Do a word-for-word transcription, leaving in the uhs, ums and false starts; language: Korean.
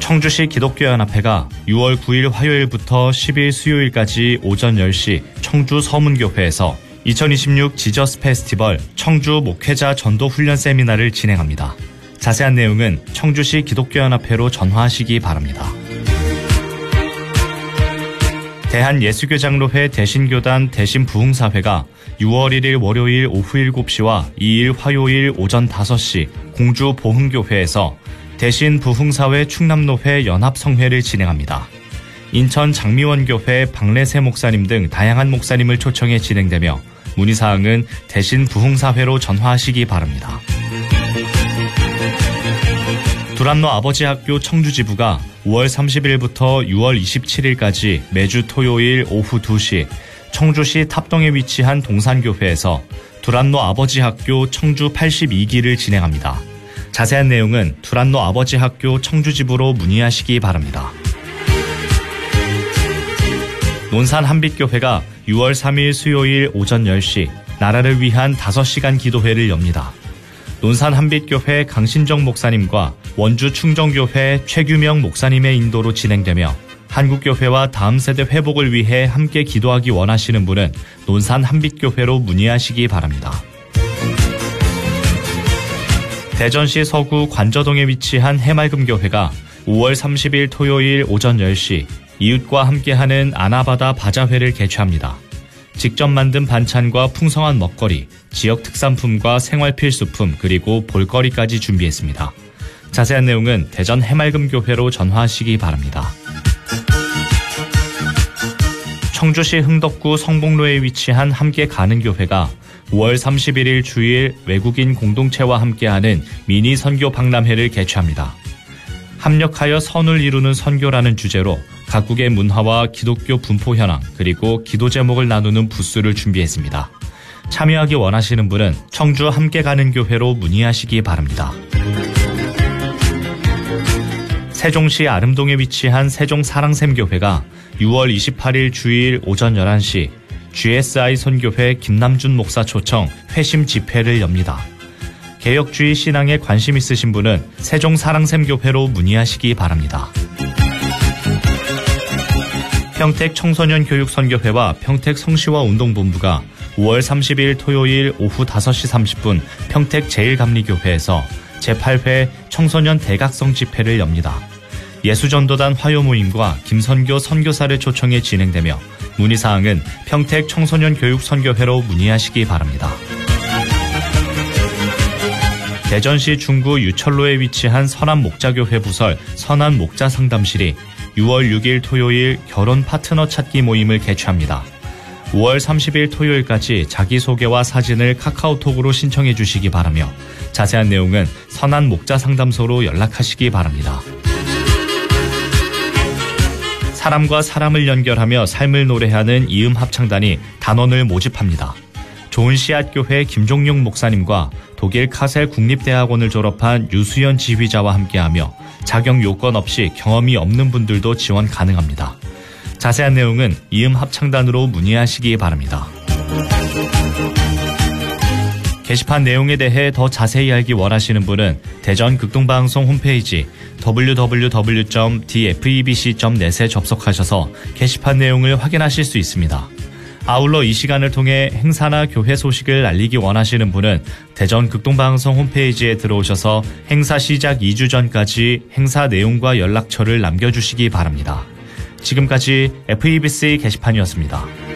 청주시 기독교연합회가 유월 구일 화요일부터 십일 수요일까지 오전 열 시 청주 서문교회에서 이천이십육 지저스 페스티벌 청주 목회자 전도 훈련 세미나를 진행합니다. 자세한 내용은 청주시 기독교연합회로 전화하시기 바랍니다. 대한예수교장로회 대신교단 대신부흥사회가 유월 일일 월요일 오후 일곱 시와 이일 화요일 오전 다섯 시 공주 보흥교회에서 대신부흥사회 충남로회 연합성회를 진행합니다. 인천 장미원교회 박래세 목사님 등 다양한 목사님을 초청해 진행되며 문의사항은 대신부흥사회로 전화하시기 바랍니다. 두란노 아버지학교 청주지부가 오월 삼십일부터 유월 이십칠일까지 매주 토요일 오후 두 시 청주시 탑동에 위치한 동산교회에서 두란노 아버지학교 청주 팔십이 기를 진행합니다. 자세한 내용은 두란노 아버지학교 청주지부로 문의하시기 바랍니다. 논산 한빛교회가 유월 삼일 수요일 오전 열 시 나라를 위한 다섯 시간 기도회를 엽니다. 논산 한빛교회 강신정 목사님과 원주 충정교회 최규명 목사님의 인도로 진행되며 한국교회와 다음 세대 회복을 위해 함께 기도하기 원하시는 분은 논산 한빛교회로 문의하시기 바랍니다. 대전시 서구 관저동에 위치한 해맑음교회가 오월 삼십일 토요일 오전 열 시 이웃과 함께하는 아나바다 바자회를 개최합니다. 직접 만든 반찬과 풍성한 먹거리, 지역 특산품과 생활 필수품 그리고 볼거리까지 준비했습니다. 자세한 내용은 대전 해맑음교회로 전화하시기 바랍니다. 청주시 흥덕구 성복로에 위치한 함께 가는 교회가 오월 삼십일일 주일 외국인 공동체와 함께하는 미니 선교 박람회를 개최합니다. 합력하여 선을 이루는 선교라는 주제로 각국의 문화와 기독교 분포 현황 그리고 기도 제목을 나누는 부스를 준비했습니다. 참여하기 원하시는 분은 청주 함께 가는 교회로 문의하시기 바랍니다. 세종시 아름동에 위치한 세종사랑샘교회가 유월 이십팔일 주일 오전 열한 시 지에스아이 선교회 김남준 목사 초청 회심 집회를 엽니다. 개혁주의 신앙에 관심 있으신 분은 세종사랑샘교회로 문의하시기 바랍니다. 평택 청소년교육선교회와 평택 성시와 운동본부가 오월 삼십일 토요일 오후 다섯 시 삼십 분 평택 제일감리교회에서 제팔 회 청소년 대각성 집회를 엽니다. 예수전도단 화요모임과 김선교 선교사를 초청해 진행되며 문의사항은 평택 청소년교육선교회로 문의하시기 바랍니다. 대전시 중구 유철로에 위치한 선한목자교회 부설 선한목자상담실이 유월 육일 토요일 결혼 파트너 찾기 모임을 개최합니다. 오월 삼십일 토요일까지 자기소개와 사진을 카카오톡으로 신청해 주시기 바라며 자세한 내용은 선한목자상담소로 연락하시기 바랍니다. 사람과 사람을 연결하며 삶을 노래하는 이음합창단이 단원을 모집합니다. 좋은씨앗교회 김종용 목사님과 독일 카셀 국립대학원을 졸업한 유수연 지휘자와 함께하며 자격 요건 없이 경험이 없는 분들도 지원 가능합니다. 자세한 내용은 이음합창단으로 문의하시기 바랍니다. 게시판 내용에 대해 더 자세히 알기 원하시는 분은 대전 극동방송 홈페이지 더블유 더블유 더블유 점 디에프이비씨 점 넷에 접속하셔서 게시판 내용을 확인하실 수 있습니다. 아울러 이 시간을 통해 행사나 교회 소식을 알리기 원하시는 분은 대전 극동방송 홈페이지에 들어오셔서 행사 시작 이 주 전까지 행사 내용과 연락처를 남겨주시기 바랍니다. 지금까지 에프이비씨 게시판이었습니다.